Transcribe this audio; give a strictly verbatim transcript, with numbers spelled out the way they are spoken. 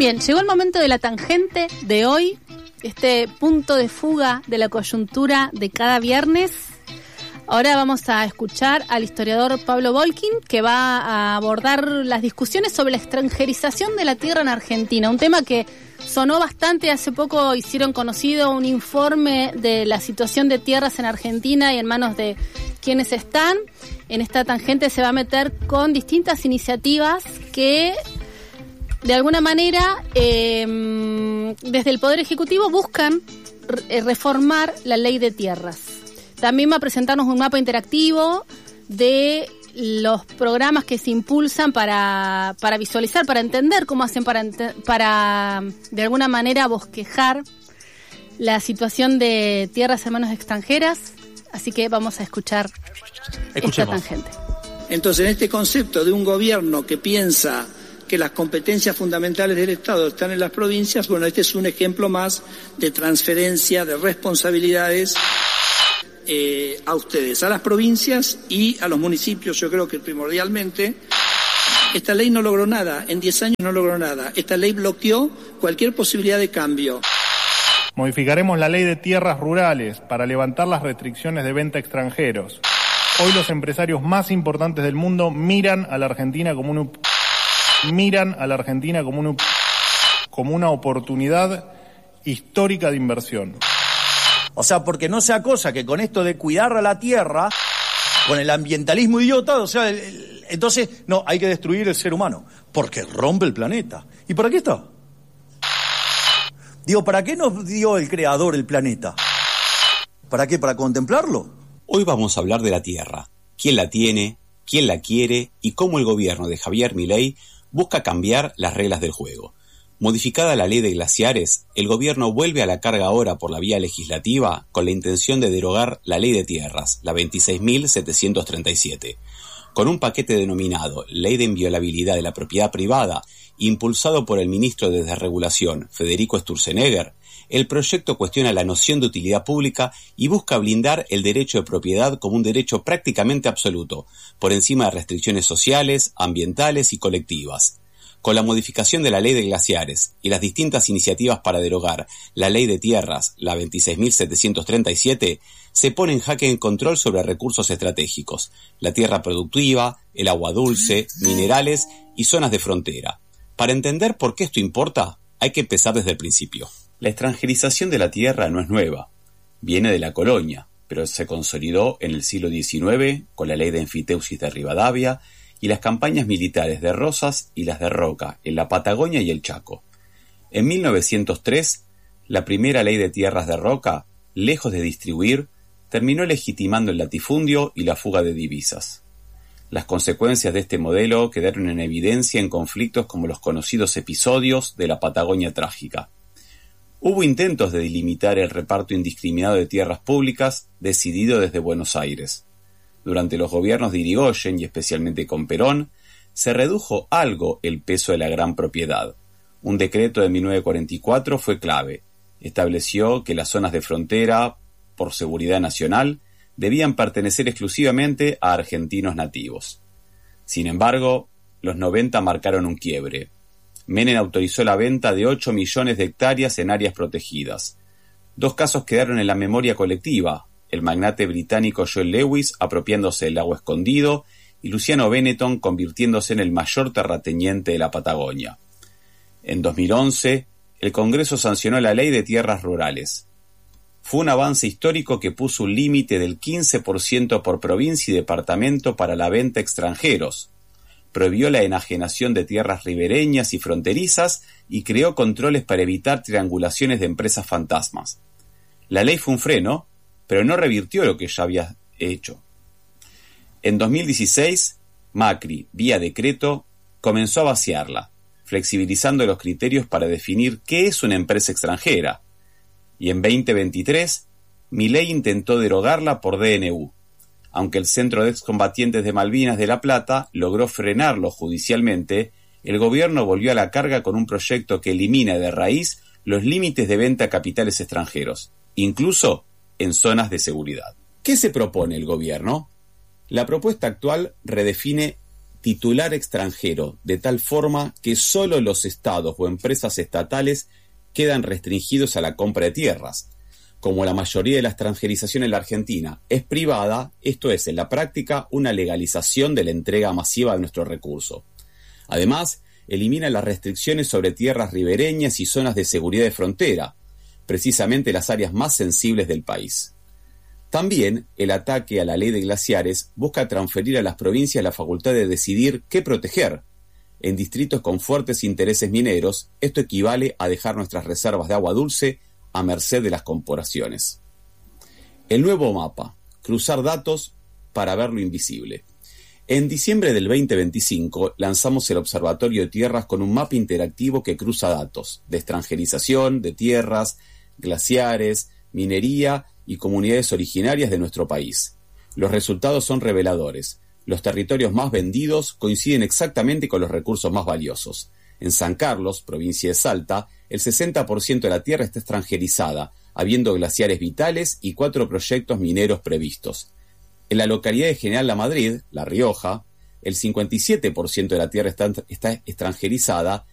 Bien, llegó el momento de la tangente de hoy, este punto de fuga de la coyuntura de cada viernes. Ahora vamos a escuchar al historiador Pablo Volkin, que va a abordar las discusiones sobre la extranjerización de la tierra en Argentina, un tema que sonó bastante. Hace poco hicieron conocido un informe de la situación de tierras en Argentina y en manos de quienes están. En esta tangente se va a meter con distintas iniciativas que de alguna manera eh, desde el Poder Ejecutivo buscan re- reformar la ley de tierras. También va a presentarnos un mapa interactivo de los programas que se impulsan para, para visualizar, para entender cómo hacen para, ente- para de alguna manera bosquejar la situación de tierras en manos extranjeras. Así que vamos a escuchar Escuchemos. esta tangente. Entonces, en este concepto de un gobierno que piensa que las competencias fundamentales del Estado están en las provincias, bueno, este es un ejemplo más de transferencia de responsabilidades eh, a ustedes, a las provincias y a los municipios. Yo creo que primordialmente esta ley no logró nada, en diez años no logró nada. Esta ley bloqueó cualquier posibilidad de cambio. Modificaremos la ley de tierras rurales para levantar las restricciones de venta a extranjeros. Hoy los empresarios más importantes del mundo miran a la Argentina como un miran a la Argentina como un como una oportunidad histórica de inversión. O sea, porque no sea cosa que con esto de cuidar a la tierra, con el ambientalismo idiota, o sea, el, el, entonces, no, hay que destruir el ser humano, porque rompe el planeta. ¿Y para qué está? Digo, ¿para qué nos dio el creador el planeta? ¿Para qué? ¿Para contemplarlo? Hoy vamos a hablar de la tierra, quién la tiene, quién la quiere y cómo el gobierno de Javier Milei busca cambiar las reglas del juego. Modificada la ley de glaciares, el gobierno vuelve a la carga ahora por la vía legislativa con la intención de derogar la ley de tierras, la veintiséis mil setecientos treinta y siete. Con un paquete denominado Ley de Inviolabilidad de la Propiedad Privada, impulsado por el ministro de Desregulación, Federico Sturzenegger, el proyecto cuestiona la noción de utilidad pública y busca blindar el derecho de propiedad como un derecho prácticamente absoluto, por encima de restricciones sociales, ambientales y colectivas. Con la modificación de la ley de glaciares y las distintas iniciativas para derogar la ley de tierras, la veintiséis mil setecientos treinta y siete, se pone en jaque el control sobre recursos estratégicos, la tierra productiva, el agua dulce, minerales y zonas de frontera. Para entender por qué esto importa, hay que empezar desde el principio. La extranjerización de la tierra no es nueva, viene de la colonia, pero se consolidó en el siglo diecinueve con la ley de enfiteusis de Rivadavia y las campañas militares de Rosas y las de Roca en la Patagonia y el Chaco. En mil novecientos tres, la primera ley de tierras de Roca, lejos de distribuir, terminó legitimando el latifundio y la fuga de divisas. Las consecuencias de este modelo quedaron en evidencia en conflictos como los conocidos episodios de la Patagonia Trágica. Hubo intentos de delimitar el reparto indiscriminado de tierras públicas decidido desde Buenos Aires. Durante los gobiernos de Irigoyen, y especialmente con Perón, se redujo algo el peso de la gran propiedad. Un decreto de mil novecientos cuarenta y cuatro fue clave. Estableció que las zonas de frontera, por seguridad nacional, debían pertenecer exclusivamente a argentinos nativos. Sin embargo, los noventa marcaron un quiebre. Menem autorizó la venta de ocho millones de hectáreas en áreas protegidas. Dos casos quedaron en la memoria colectiva: el magnate británico Joel Lewis apropiándose del lago escondido y Luciano Benetton convirtiéndose en el mayor terrateniente de la Patagonia. En dos mil once, el Congreso sancionó la Ley de Tierras Rurales. Fue un avance histórico que puso un límite del quince por ciento por provincia y departamento para la venta a extranjeros. Prohibió la enajenación de tierras ribereñas y fronterizas y creó controles para evitar triangulaciones de empresas fantasmas. La ley fue un freno, pero no revirtió lo que ya había hecho. En dos mil dieciséis, Macri, vía decreto, comenzó a vaciarla, flexibilizando los criterios para definir qué es una empresa extranjera. Y en veinte veintitrés, Milei intentó derogarla por D N U, aunque el Centro de Excombatientes de Malvinas de La Plata logró frenarlo judicialmente. El gobierno volvió a la carga con un proyecto que elimina de raíz los límites de venta a capitales extranjeros, incluso en zonas de seguridad. ¿Qué se propone el gobierno? La propuesta actual redefine titular extranjero, de tal forma que solo los estados o empresas estatales quedan restringidos a la compra de tierras. Como la mayoría de la extranjerización en la Argentina es privada, esto es, en la práctica, una legalización de la entrega masiva de nuestro recurso. Además, elimina las restricciones sobre tierras ribereñas y zonas de seguridad de frontera, precisamente las áreas más sensibles del país. También, el ataque a la ley de glaciares busca transferir a las provincias la facultad de decidir qué proteger. En distritos con fuertes intereses mineros, esto equivale a dejar nuestras reservas de agua dulce a merced de las corporaciones. El nuevo mapa, cruzar datos para ver lo invisible. En diciembre del veinte veinticinco lanzamos el Observatorio de Tierras con un mapa interactivo que cruza datos de extranjerización, de tierras, glaciares, minería y comunidades originarias de nuestro país. Los resultados son reveladores. Los territorios más vendidos coinciden exactamente con los recursos más valiosos. En San Carlos, provincia de Salta, el sesenta por ciento de la tierra está extranjerizada, habiendo glaciares vitales y cuatro proyectos mineros previstos. En la localidad de General Lamadrid, La Rioja, el cincuenta y siete por ciento de la tierra está, está extranjerizada